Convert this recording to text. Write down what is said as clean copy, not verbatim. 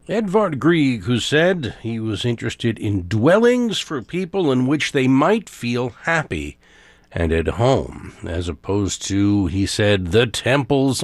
Edvard Grieg, who said he was interested in dwellings for people in which they might feel happy and at home, as opposed to, he said, the temples